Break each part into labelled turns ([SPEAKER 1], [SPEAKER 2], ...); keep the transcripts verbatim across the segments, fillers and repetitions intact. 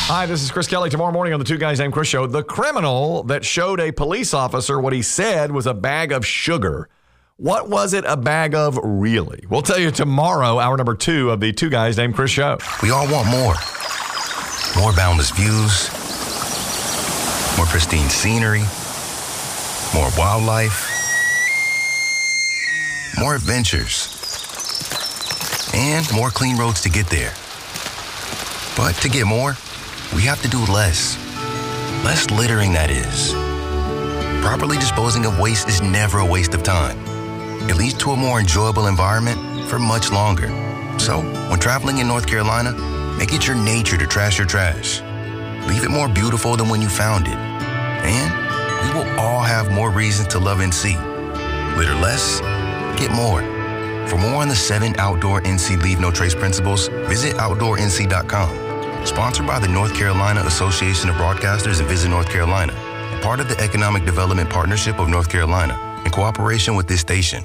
[SPEAKER 1] Hi, this is Chris Kelly. Tomorrow morning on the Two Guys Named Chris show, the criminal that showed a police officer what he said was a bag of sugar. What was it a bag of really? We'll tell you tomorrow, hour number two of the Two Guys Named Chris show.
[SPEAKER 2] We all want more. More boundless views. More pristine scenery. More wildlife. More adventures. And more clean roads to get there. But to get more, we have to do less. Less littering, that is. Properly disposing of waste is never a waste of time. It leads to a more enjoyable environment for much longer. So, when traveling in North Carolina, make it your nature to trash your trash. Leave it more beautiful than when you found it. And we will all have more reasons to love N C. Litter less, get more. For more on the seven outdoor N C Leave No Trace principles, visit outdoor N C dot com. Sponsored by the North Carolina Association of Broadcasters and Visit North Carolina, part of the Economic Development Partnership of North Carolina, in cooperation with this station.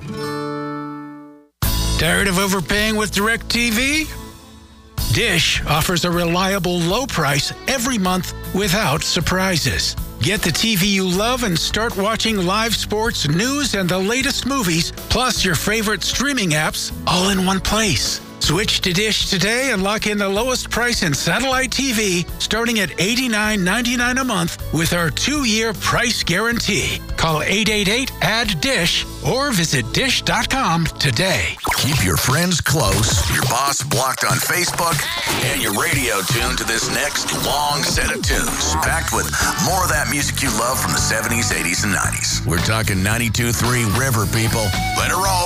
[SPEAKER 3] Tired of overpaying with DirecTV? Dish offers a reliable low price every month without surprises. Get the T V you love and start watching live sports, news, and the latest movies, plus your favorite streaming apps, all in one place. Switch to Dish today and lock in the lowest price in satellite T V, starting at eighty-nine ninety-nine a month with our two-year price guarantee. Call eight eight eight, A D D I S H or visit dish dot com today.
[SPEAKER 4] Keep your friends close, your boss blocked on Facebook, and your radio tuned to this next long set of tunes, packed with more of that music you love from the seventies, eighties, and nineties. We're talking ninety-two point three River, people. Let it roll.